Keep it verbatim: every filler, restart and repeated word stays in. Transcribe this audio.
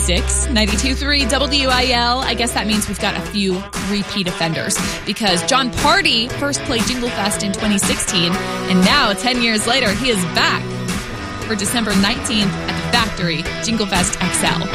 Six, ninety-two point three W I L. I guess that means we've got a few repeat offenders because John Party first played Jingle Fest in twenty sixteen, and now, ten years later, he is back for December nineteenth at the Factory, Jingle Fest X L.